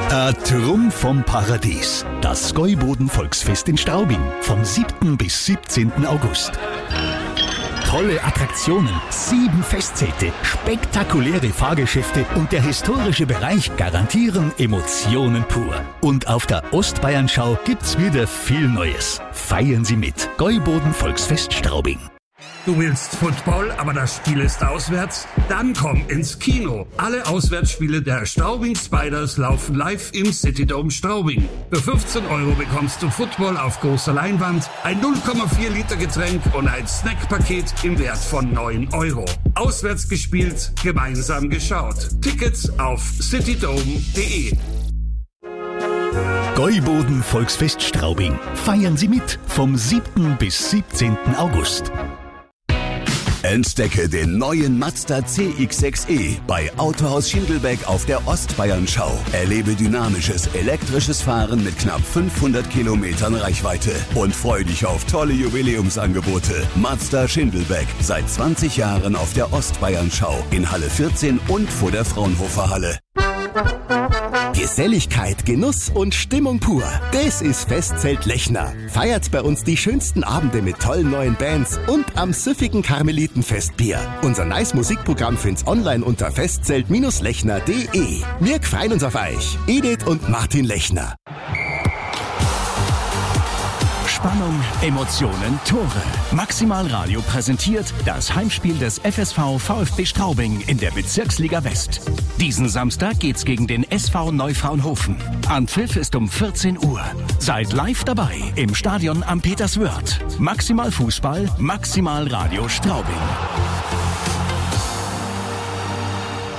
Trumm vom Paradies. Das Gäuboden Volksfest in Straubing vom 7. bis 17. August. Tolle Attraktionen, 7 Festzelte, spektakuläre Fahrgeschäfte und der historische Bereich garantieren Emotionen pur. Und auf der Ostbayernschau gibt's wieder viel Neues. Feiern Sie mit. Gäuboden Volksfest Straubing. Du willst Football, aber das Spiel ist auswärts? Dann komm ins Kino. Alle Auswärtsspiele der Straubing Spiders laufen live im Citydome Straubing. Für 15 € bekommst du Football auf großer Leinwand, ein 0,4 Liter Getränk und ein Snackpaket im Wert von 9 €. Auswärts gespielt, gemeinsam geschaut. Tickets auf citydome.de. Gäuboden Volksfest Straubing. Feiern Sie mit vom 7. bis 17. August. Entdecke den neuen Mazda CX-6e bei Autohaus Schindelbeck auf der Ostbayernschau. Erlebe dynamisches, elektrisches Fahren mit knapp 500 Kilometern Reichweite und freu dich auf tolle Jubiläumsangebote. Mazda Schindelbeck, seit 20 Jahren auf der Ostbayernschau in Halle 14 und vor der Fraunhofer Halle. Geselligkeit, Genuss und Stimmung pur. Das ist Festzelt Lechner. Feiert bei uns die schönsten Abende mit tollen neuen Bands und am süffigen Karmelitenfestbier. Unser nice Musikprogramm find's online unter festzelt-lechner.de. Wir freuen uns auf euch. Edith und Martin Lechner. Spannung, Emotionen, Tore. Maximal Radio präsentiert das Heimspiel des FSV VfB Straubing in der Bezirksliga West. Diesen Samstag geht's gegen den SV Neufraunhofen. Anpfiff ist um 14 Uhr. Seid live dabei im Stadion am Peterswörth. Maximal Fußball, Maximal Radio Straubing.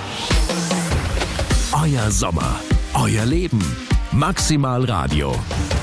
Euer Sommer, euer Leben. Maximal Radio.